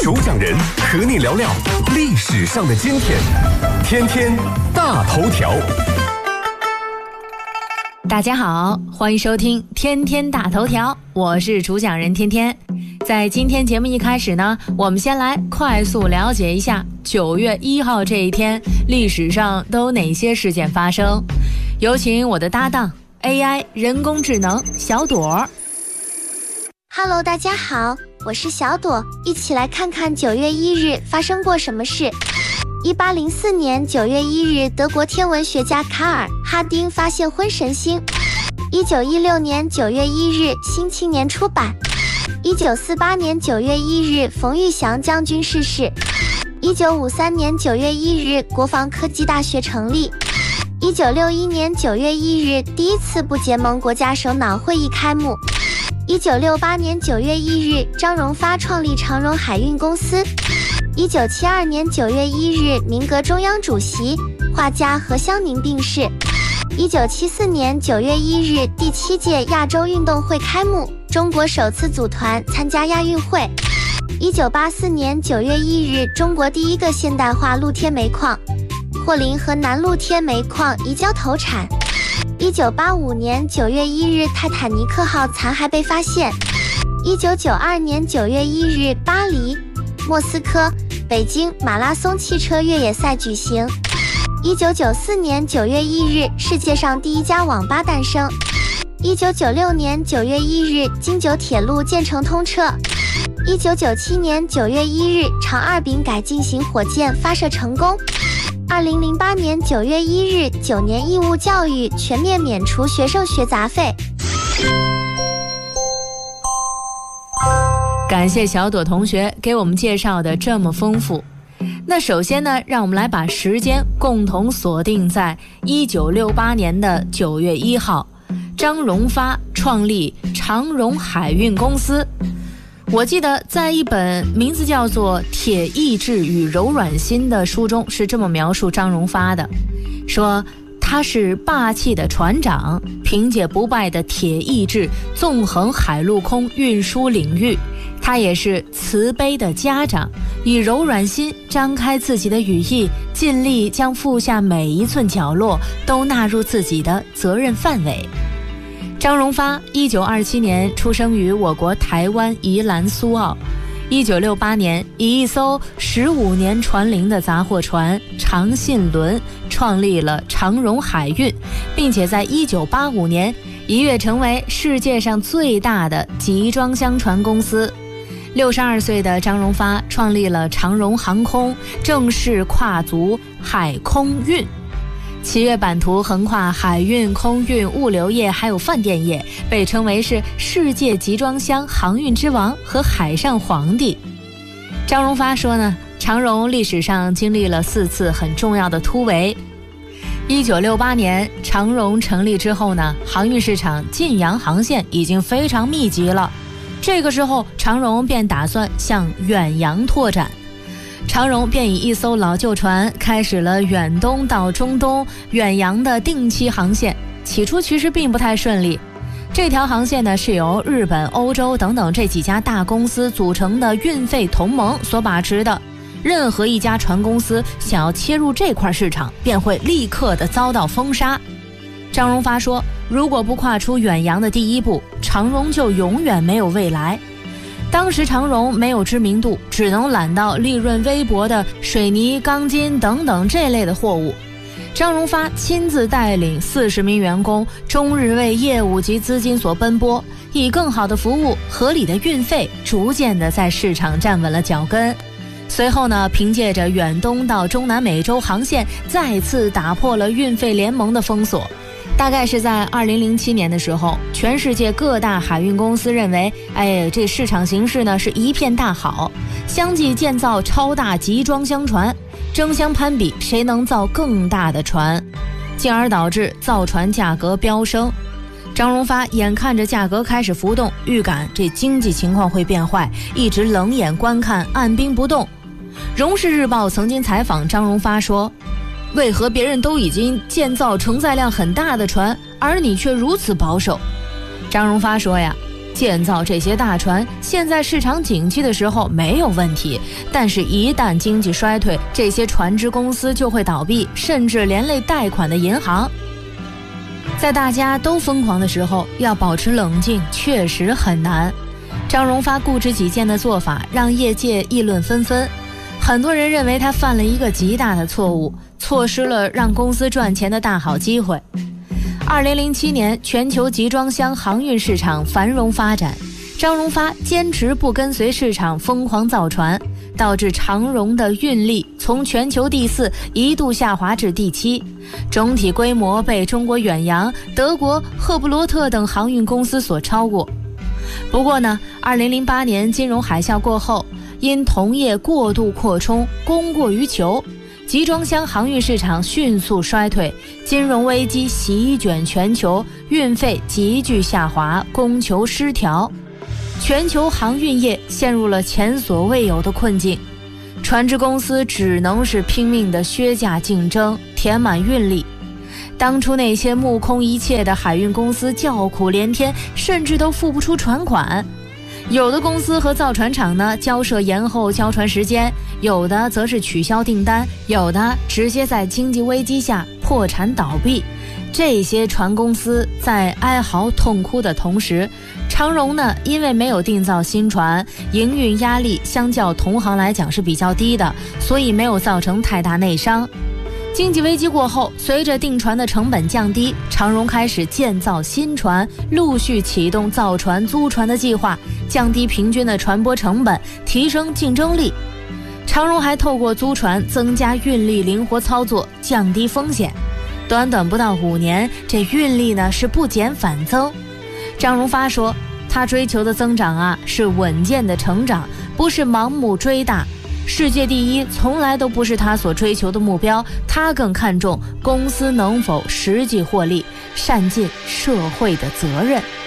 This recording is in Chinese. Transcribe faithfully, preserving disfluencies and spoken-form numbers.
主讲人和你聊聊历史上的今天，天天大头条。 大家好，欢迎收听天天大头条，我是主讲人天天。在今天节目一开始呢，我们先来快速了解一下九月一号这一天历史上都有哪些事件发生。有请我的搭档 A I 人工智能小朵。 Hello， 大家好，我是小朵，一起来看看九月一日发生过什么事。一八零四年九月一日，德国天文学家卡尔·哈丁发现婚神星。一九一六年九月一日，《新青年》出版。一九四八年九月一日，冯玉祥将军逝世。一九五三年九月一日，国防科技大学成立。一九六一年九月一日，第一次不结盟国家首脑会议开幕。一九六八年九月一日，张荣发创立长荣海运公司。一九七二年九月一日，民革中央主席、画家何香凝病逝。一九七四年九月一日，第七届亚洲运动会开幕，中国首次组团参加亚运会。一九八四年九月一日，中国第一个现代化露天煤矿霍林河南露天煤矿移交投产。一九八五年九月一日，泰坦尼克号残骸被发现。一九九二年九月一日，巴黎、莫斯科、北京马拉松汽车越野赛举行。一九九四年九月一日，世界上第一家网吧诞生。一九九六年九月一日，京九铁路建成通车。一九九七年九月一日，长二丙改进型火箭发射成功。二零零八年九月一日，九年义务教育全面免除学生学杂费。 感谢小朵同学给我们介绍的这么丰富。那首先呢，让我们来把时间共同锁定在一九六八年的九月一号，张荣发创立长荣海运公司。我记得在一本名字叫做《铁意志与柔软心》的书中是这么描述张荣发的，说他是霸气的船长，凭借不败的铁意志纵横海陆空运输领域。他也是慈悲的家长，以柔软心张开自己的羽翼，尽力将腹下每一寸角落都纳入自己的责任范围。张荣发一九二七年出生于我国台湾宜兰苏澳。一九六八年以一艘十五年船龄的杂货船长信轮创立了长荣海运，并且在一九八五年一跃成为世界上最大的集装箱船公司。六十二岁的张荣发创立了长荣航空，正式跨足海空运。企业版图横跨海运、空运、物流业还有饭店业，被称为是世界集装箱航运之王和海上皇帝。张荣发说呢，长荣历史上经历了四次很重要的突围。一九六八年长荣成立之后呢，航运市场晋阳航线已经非常密集了，这个时候长荣便打算向远洋拓展。长荣便以一艘老旧船开始了远东到中东、远洋的定期航线。起初其实并不太顺利，这条航线呢是由日本、欧洲等等这几家大公司组成的运费同盟所把持的。任何一家船公司想要切入这块市场，便会立刻的遭到封杀。张荣发说，如果不跨出远洋的第一步，长荣就永远没有未来。当时长荣没有知名度，只能揽到利润微薄的水泥、钢筋等等这类的货物。张荣发亲自带领四十名员工，终日为业务及资金所奔波，以更好的服务、合理的运费，逐渐的在市场站稳了脚跟。随后呢，凭借着远东到中南美洲航线，再次打破了运费联盟的封锁。大概是在二零零七年的时候，全世界各大海运公司认为，哎，这市场形势呢是一片大好，相继建造超大集装箱船，争相攀比谁能造更大的船，进而导致造船价格飙升。张荣发眼看着价格开始浮动，预感这经济情况会变坏，一直冷眼观看，按兵不动。荣氏日报曾经采访张荣发说，为何别人都已经建造承载量很大的船，而你却如此保守？张荣发说呀， 建造这些大船，现在市场景气的时候没有问题，但是一旦经济衰退，这些船只公司就会倒闭，甚至连累贷款的银行。在大家都疯狂的时候，要保持冷静确实很难。张荣发固执己见的做法让业界议论纷纷，很多人认为他犯了一个极大的错误，错失了让公司赚钱的大好机会。二零零七年，全球集装箱航运市场繁荣发展，张荣发坚持不跟随市场疯狂造船，导致长荣的运力从全球第四一度下滑至第七，总体规模被中国远洋、德国赫布罗特等航运公司所超过。不过呢，二零零八年金融海啸过后，因同业过度扩充，供过于求，集装箱航运市场迅速衰退，金融危机席卷全球，运费急剧下滑，供求失调，全球航运业陷入了前所未有的困境。船只公司只能是拼命的削价竞争，填满运力。当初那些目空一切的海运公司叫苦连天，甚至都付不出船款。有的公司和造船厂呢交涉延后交船时间，有的则是取消订单，有的直接在经济危机下破产倒闭。这些船公司在哀嚎痛哭的同时，长荣呢因为没有订造新船，营运压力相较同行来讲是比较低的，所以没有造成太大内伤。经济危机过后，随着订船的成本降低，长荣开始建造新船，陆续启动造船租船的计划，降低平均的船舶成本，提升竞争力。长荣还透过租船增加运力灵活操作，降低风险。短短不到五年，这运力呢是不减反增。张荣发说，他追求的增长啊是稳健的成长，不是盲目追大。世界第一从来都不是他所追求的目标，他更看重公司能否实际获利，善尽社会的责任。